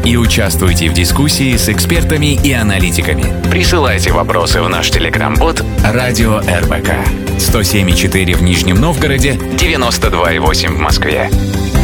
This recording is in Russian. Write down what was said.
и участвуйте в дискуссии с экспертами и аналитиками. Присылайте вопросы в наш телеграм-бот «Радио РБК». 107,4 в Нижнем Новгороде, 92,8 в Москве.